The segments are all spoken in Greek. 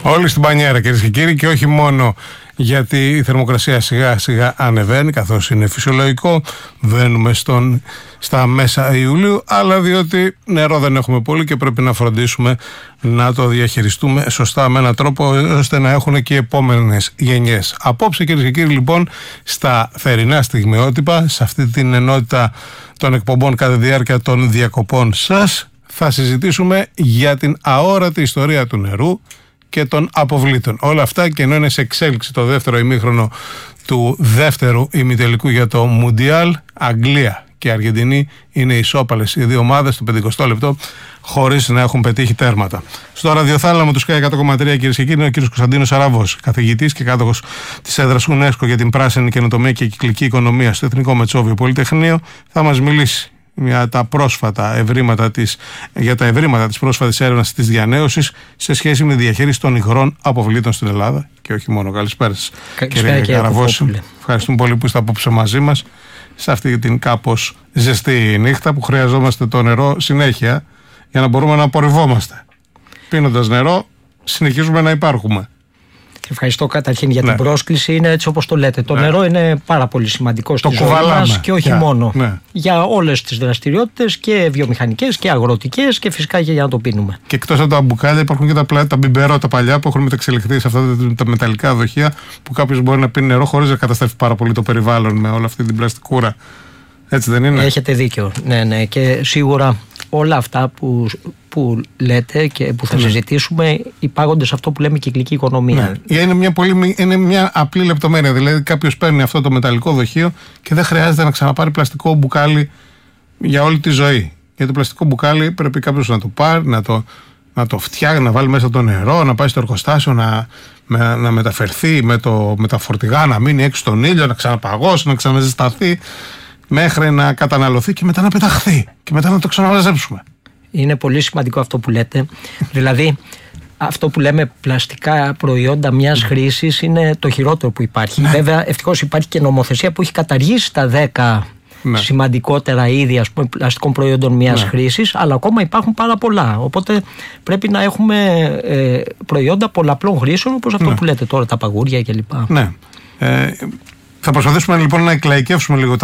Όλοι στην πανιέρα, κυρίες και κύριοι, και όχι μόνο γιατί η θερμοκρασία σιγά σιγά ανεβαίνει, καθώς είναι φυσιολογικό, βαίνουμε στα μέσα Ιουλίου, αλλά διότι νερό δεν έχουμε πολύ και πρέπει να φροντίσουμε να το διαχειριστούμε σωστά με έναν τρόπο ώστε να έχουν και οι επόμενες γενιές. Απόψε, κυρίες και κύριοι, λοιπόν, στα θερινά στιγμιότυπα, σε αυτή την ενότητα των εκπομπών κατά τη διάρκεια των διακοπών σας, θα συζητήσουμε για την αόρατη ιστορία του νερού και των αποβλήτων. Όλα αυτά, και ενώ είναι σε εξέλιξη το δεύτερο ημίχρονο του δεύτερου ημιτελικού για το Μουντιάλ, Αγγλία και Αργεντινή είναι ισόπαλες οι δύο ομάδες στο 50 λεπτό, χωρίς να έχουν πετύχει τέρματα. Στο ραδιοθάλαμο του Sky 100,3, κυρίες και κύριοι, είναι ο κύριος Κωνσταντίνος Αραβός, καθηγητής και κάτοχος της έδρας UNESCO για την πράσινη καινοτομία και κυκλική οικονομία στο Εθνικό Μετσόβιο Πολυτεχνείο. Θα μας μιλήσει για τα ευρήματα της πρόσφατης έρευνας της διανέωσης σε σχέση με τη διαχείριση των υγρών αποβλήτων στην Ελλάδα και όχι μόνο. Καλησπέρα σας, κύριε Καραβώση. Ευχαριστούμε πολύ που είστε απόψε μαζί μας σε αυτή την κάπως ζεστή νύχτα που χρειαζόμαστε το νερό συνέχεια για να μπορούμε να απορριβόμαστε. Πίνοντας νερό συνεχίζουμε να υπάρχουμε. Ευχαριστώ καταρχήν για την πρόσκληση. Είναι έτσι όπως το λέτε. Το νερό είναι πάρα πολύ σημαντικό στη ζωή μας και όχι μόνο. Για όλες τις δραστηριότητες, και βιομηχανικές και αγροτικές, και φυσικά και για να το πίνουμε. Και εκτός από τα μπουκάλια υπάρχουν και τα μπιμπερό, τα παλιά, που έχουν μεταξελιχθεί σε αυτά τα μεταλλικά δοχεία, που κάποιος μπορεί να πίνει νερό χωρίς να καταστρέφει πάρα πολύ το περιβάλλον με όλη αυτή την πλαστικούρα. Έτσι δεν είναι? Έχετε δίκιο. Ναι. Και σίγουρα όλα αυτά που λέτε και που θα συζητήσουμε υπάγονται σε αυτό που λέμε κυκλική οικονομία. Ναι. Είναι μια απλή λεπτομέρεια. Δηλαδή, κάποιος παίρνει αυτό το μεταλλικό δοχείο και δεν χρειάζεται να ξαναπάρει πλαστικό μπουκάλι για όλη τη ζωή. Γιατί το πλαστικό μπουκάλι πρέπει κάποιος να το πάρει, να το φτιάξει, να βάλει μέσα το νερό, να πάει στο εργοστάσιο, να μεταφερθεί με τα φορτηγά, να μείνει έξω στον ήλιο, να ξαναπαγώσει, να ξαναζεσταθεί, μέχρι να καταναλωθεί και μετά να πεταχθεί και μετά να το ξαναμαζέψουμε. Είναι πολύ σημαντικό αυτό που λέτε. Δηλαδή, αυτό που λέμε πλαστικά προϊόντα μιας χρήσης είναι το χειρότερο που υπάρχει. Βέβαια, ευτυχώς υπάρχει και νομοθεσία που έχει καταργήσει τα 10 σημαντικότερα είδη, ας πούμε, πλαστικών προϊόντων μιας χρήσης, αλλά ακόμα υπάρχουν πάρα πολλά. Οπότε πρέπει να έχουμε προϊόντα πολλαπλών χρήσεων, όπως αυτό που λέτε τώρα, τα παγούρια κλπ. Ναι. Θα προσπαθήσουμε λοιπόν να εκλαϊκεύσουμε λίγο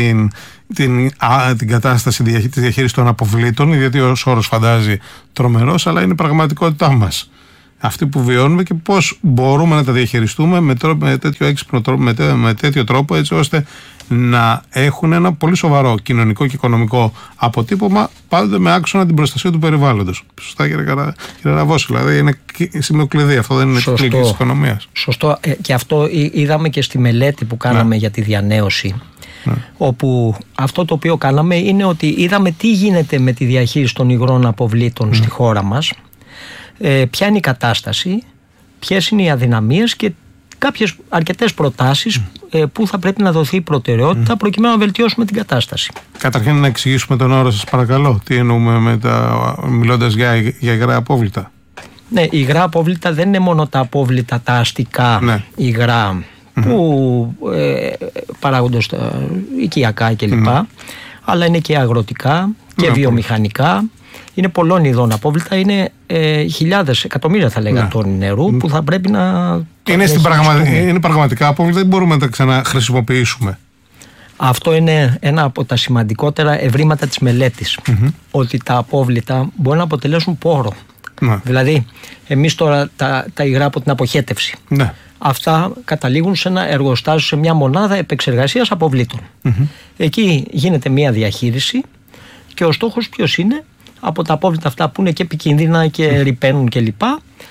την κατάσταση της διαχείρισης των αποβλήτων, γιατί ο όρος φαντάζει τρομερός, αλλά είναι η πραγματικότητά μας. Αυτή που βιώνουμε και πώς μπορούμε να τα διαχειριστούμε με τέτοιο έξυπνο τρόπο, με τέτοιο τρόπο, έτσι ώστε να έχουν ένα πολύ σοβαρό κοινωνικό και οικονομικό αποτύπωμα, πάντοτε με άξονα την προστασία του περιβάλλοντος. Σωστά, κύριε Ραβώση, δηλαδή είναι σημείο κλειδί, αυτό δεν είναι κυκλική της οικονομίας. Σωστό, και αυτό είδαμε και στη μελέτη που κάναμε για τη διανέωση. Όπου αυτό το οποίο κάναμε είναι ότι είδαμε τι γίνεται με τη διαχείριση των υγρών αποβλήτων στη χώρα μας, ποια είναι η κατάσταση, ποιες είναι οι αδυναμίες και αρκετές προτάσεις που θα πρέπει να δοθεί προτεραιότητα προκειμένου να βελτιώσουμε την κατάσταση. Καταρχήν να εξηγήσουμε τον όρο σας, παρακαλώ. Τι εννοούμε μιλώντας για υγρά απόβλητα? Ναι, υγρά απόβλητα δεν είναι μόνο τα απόβλητα τα αστικά υγρά που παράγονται στα οικιακά κλπ. Αλλά είναι και αγροτικά και βιομηχανικά. Είναι πολλών ειδών απόβλητα, είναι χιλιάδες, εκατομμύρια θα λέγα τόνοι νερού που θα πρέπει να... Είναι πραγματικά απόβλητα, δεν μπορούμε να τα ξαναχρησιμοποιήσουμε. Αυτό είναι ένα από τα σημαντικότερα ευρήματα της μελέτης. Ότι τα απόβλητα μπορεί να αποτελέσουν πόρο. Δηλαδή, εμείς τώρα τα υγρά από την αποχέτευση. Αυτά καταλήγουν σε ένα εργοστάσιο, σε μια μονάδα επεξεργασίας αποβλήτων. Εκεί γίνεται μια διαχείριση και ο στόχος ποιος είναι? Από τα απόβλητα αυτά που είναι και επικίνδυνα και ρυπαίνουν κλπ,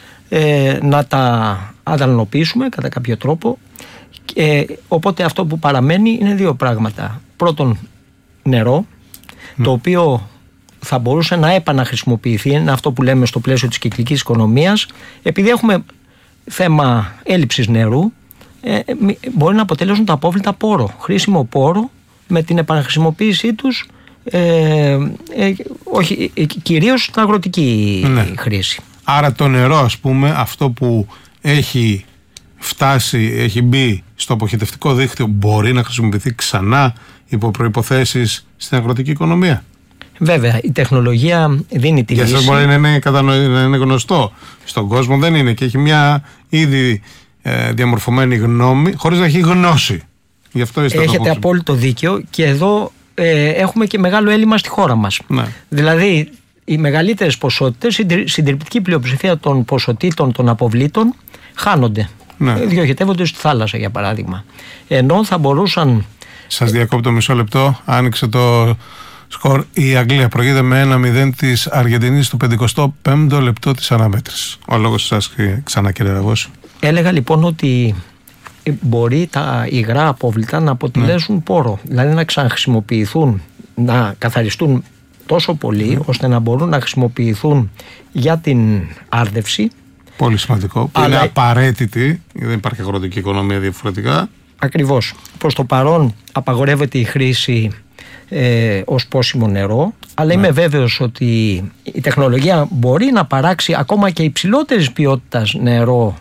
να τα αδρανοποιήσουμε κατά κάποιο τρόπο. Οπότε αυτό που παραμένει είναι δύο πράγματα. Πρώτον, νερό, το οποίο θα μπορούσε να επαναχρησιμοποιηθεί, είναι αυτό που λέμε στο πλαίσιο της κυκλικής οικονομίας. Επειδή έχουμε θέμα έλλειψης νερού, μπορεί να αποτελέσουν τα απόβλητα πόρο, χρήσιμο πόρο, με την επαναχρησιμοποίησή τους, όχι, κυρίως στην αγροτική χρήση. Άρα το νερό, ας πούμε, αυτό που έχει φτάσει, έχει μπει στο αποχετευτικό δίκτυο, μπορεί να χρησιμοποιηθεί ξανά υπό προϋποθέσεις στην αγροτική οικονομία? Βέβαια, η τεχνολογία δίνει τη λύση. Για σας μπορεί να είναι γνωστό. Στον κόσμο δεν είναι και έχει μια ήδη διαμορφωμένη γνώμη χωρίς να έχει γνώση. Γι' αυτό έχετε απόλυτο δίκιο και εδώ έχουμε και μεγάλο έλλειμμα στη χώρα μας. Ναι. Δηλαδή, οι μεγαλύτερες ποσότητες, η συντριπτική πλειοψηφία των ποσοτήτων των αποβλήτων χάνονται. Ναι. Διοχετεύονται στη θάλασσα, για παράδειγμα. Ενώ θα μπορούσαν. Σας διακόπτω μισό λεπτό. Άνοιξε το σκορ. Η Αγγλία προηγείται με 1-0 της Αργεντινής στο 55ο λεπτό της αναμέτρησης. Ο λόγος σας ξανά, κύριε Ραβώση. Έλεγα λοιπόν ότι μπορεί τα υγρά απόβλητα να αποτελέσουν πόρο. Δηλαδή να ξαναχρησιμοποιηθούν, να καθαριστούν τόσο πολύ ώστε να μπορούν να χρησιμοποιηθούν για την άρδευση. Πολύ σημαντικό, που είναι απαραίτητη, δεν υπάρχει αγροτική οικονομία διαφορετικά. Ακριβώς. Προς το παρόν απαγορεύεται η χρήση ως πόσιμο νερό, αλλά είμαι βέβαιος ότι η τεχνολογία μπορεί να παράξει ακόμα και υψηλότερης ποιότητας νερό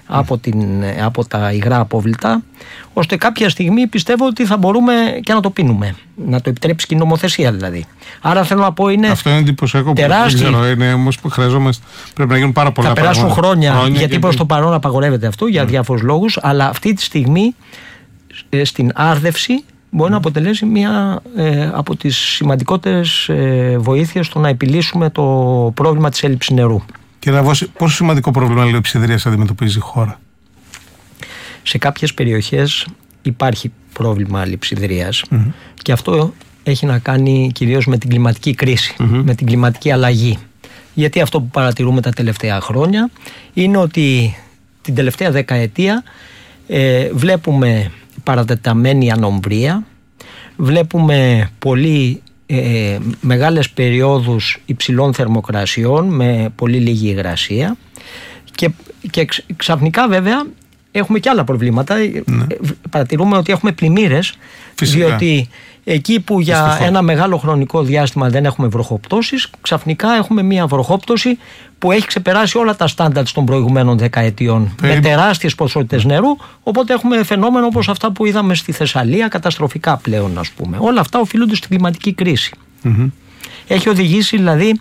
από τα υγρά απόβλητα, ώστε κάποια στιγμή πιστεύω ότι θα μπορούμε και να το πίνουμε. Να το επιτρέψει και η νομοθεσία δηλαδή. Άρα θέλω να πω είναι. Αυτό είναι εντυπωσιακό που δεν ξέρω. Είναι όμως που χρειαζόμαστε. Πρέπει να γίνουν πάρα πολλά πράγματα. Θα περάσουν χρόνια γιατί προς το παρόν απαγορεύεται αυτό για διάφορους λόγους, αλλά αυτή τη στιγμή στην άρδευση μπορεί να αποτελέσει μία από τις σημαντικότερες βοήθειες στο να επιλύσουμε το πρόβλημα της έλλειψης νερού. Κύριε Ραβώση, πόσο σημαντικό πρόβλημα λειψιδρίας αντιμετωπίζει η χώρα? Σε κάποιες περιοχές υπάρχει πρόβλημα λειψιδρίας και αυτό έχει να κάνει κυρίως με την κλιματική κρίση, με την κλιματική αλλαγή. Γιατί αυτό που παρατηρούμε τα τελευταία χρόνια είναι ότι την τελευταία δεκαετία βλέπουμε παρατεταμένη ανομβρία, βλέπουμε πολύ μεγάλες περιόδους υψηλών θερμοκρασιών με πολύ λίγη υγρασία και ξαφνικά βέβαια έχουμε και άλλα προβλήματα. Παρατηρούμε ότι έχουμε πλημμύρες. Φυσικά. Διότι εκεί που για ένα μεγάλο χρονικό διάστημα δεν έχουμε βροχοπτώσεις, ξαφνικά έχουμε μια βροχόπτωση που έχει ξεπεράσει όλα τα στάνταρτ των προηγουμένων δεκαετιών με τεράστιες ποσότητες νερού, οπότε έχουμε φαινόμενο όπως αυτά που είδαμε στη Θεσσαλία, καταστροφικά πλέον ας πούμε. Όλα αυτά οφείλονται στην κλιματική κρίση. Έχει οδηγήσει δηλαδή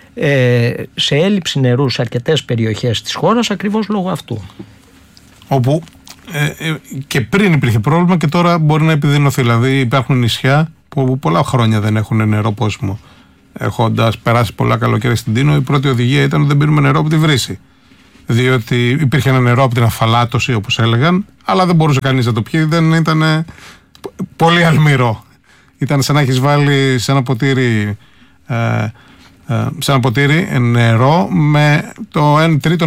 σε έλλειψη νερού σε αρκετές περιοχές της χώρας ακριβώς λόγω αυτού. Όπου και πριν υπήρχε πρόβλημα και τώρα μπορεί να επιδεινωθεί. Δηλαδή υπάρχουν νησιά που πολλά χρόνια δεν έχουν νερό πόσιμο. Έχοντας περάσει πολλά καλοκαίρια στην Τίνο, η πρώτη οδηγία ήταν ότι δεν πίνουμε νερό από τη βρύση. Διότι υπήρχε ένα νερό από την αφαλάτωση, όπως έλεγαν, αλλά δεν μπορούσε κανείς να το πιει, δεν ήταν πολύ αλμυρό. Ήταν σαν να έχεις βάλει σε ένα ποτήρι νερό με το 1/3